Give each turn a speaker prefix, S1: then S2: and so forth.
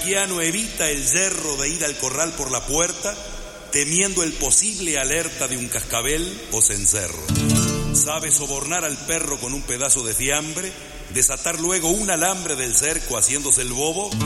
S1: Quiano evita el yerro de ir al corral por la puerta, temiendo el posible alerta de un cascabel o cencerro. Sabe sobornar al perro con un pedazo de fiambre, desatar luego un alambre del cerco haciéndose el bobo